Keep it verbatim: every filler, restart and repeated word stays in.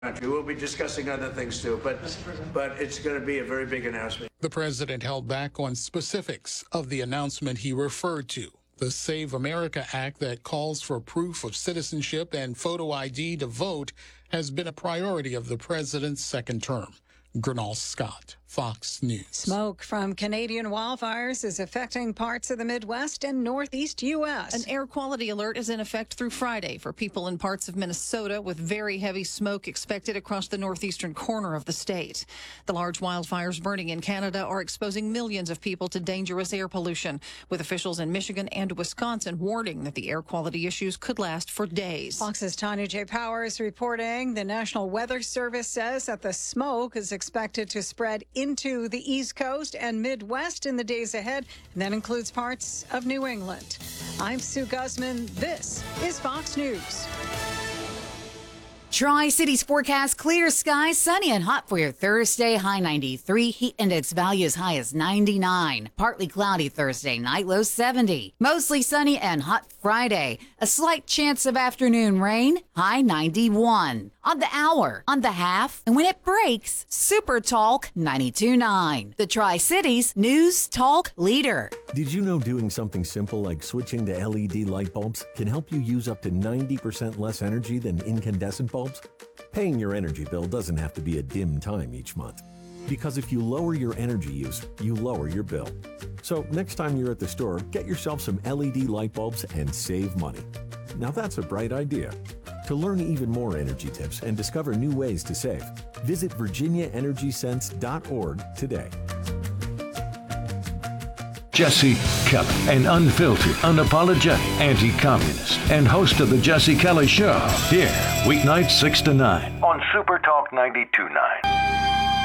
country. We'll be discussing other things too, but but it's going to be a very big announcement. The president held back on specifics of the announcement he referred to. The Save America Act that calls for proof of citizenship and photo I D to vote has been a priority of the president's second term. Gernal Scott, Fox News. Smoke from Canadian wildfires is affecting parts of the Midwest and Northeast U S. An air quality alert is in effect through Friday for people in parts of Minnesota, with very heavy smoke expected across the northeastern corner of the state. The large wildfires burning in Canada are exposing millions of people to dangerous air pollution, with officials in Michigan and Wisconsin warning that the air quality issues could last for days. Fox's Tanya J. Powers reporting the National Weather Service says that the smoke is expected to spread into the East Coast and Midwest in the days ahead, and that includes parts of New England. I'm Sue Guzman. This is Fox News. Tri-Cities forecast: clear skies, sunny and hot for your Thursday. High ninety-three, heat index value as high as ninety-nine. Partly cloudy Thursday night, low seventy. Mostly sunny and hot Friday. A slight chance of afternoon rain, high ninety-one. On the hour, on the half, and when it breaks, Super Talk ninety-two point nine. The Tri-Cities News Talk leader. Did you know doing something simple like switching to L E D light bulbs can help you use up to ninety percent less energy than incandescent bulbs? Paying your energy bill doesn't have to be a dim time each month. Because if you lower your energy use, you lower your bill. So next time you're at the store, get yourself some L E D light bulbs and save money. Now that's a bright idea. To learn even more energy tips and discover new ways to save, visit virginia energy sense dot org today. Jesse Kelly, an unfiltered, unapologetic anti-communist and host of the Jesse Kelly Show. Here, weeknights six to nine on Super Talk ninety-two point nine.